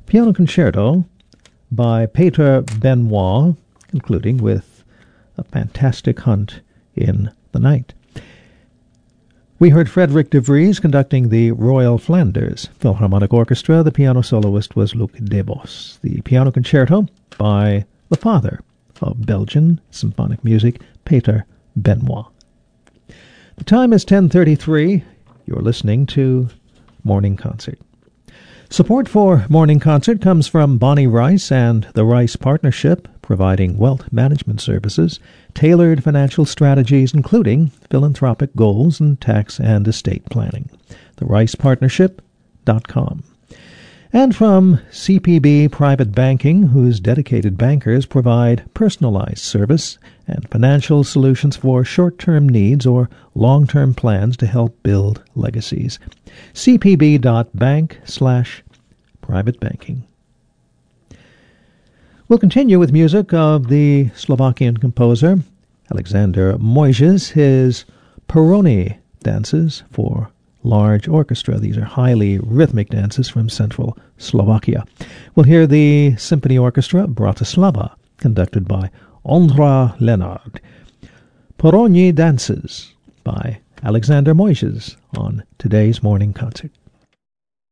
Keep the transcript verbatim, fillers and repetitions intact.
Piano Concerto by Peter Benoit, concluding with a fantastic hunt in the night. We heard Frederick de Vries conducting the Royal Flanders Philharmonic Orchestra. The piano soloist was Luc Debos. The Piano Concerto by the father of Belgian symphonic music, Peter Benoit. The time is ten thirty-three. You're listening to Morning Concert. Support for Morning Concert comes from Bonnie Rice and the Rice Partnership, providing wealth management services, tailored financial strategies, including philanthropic goals and tax and estate planning. the rice partnership dot com. And from C P B Private Banking, whose dedicated bankers provide personalized service and financial solutions for short-term needs or long-term plans to help build legacies. C P B dot bank slash private banking. We'll continue with music of the Slovakian composer Alexander Mojs, his Peroni dances for large orchestra. These are highly rhythmic dances from central Slovakia. We'll hear the Symphony Orchestra Bratislava, conducted by Ondra Lenard. Peroni Dances by Alexander Mojs on today's Morning Concert.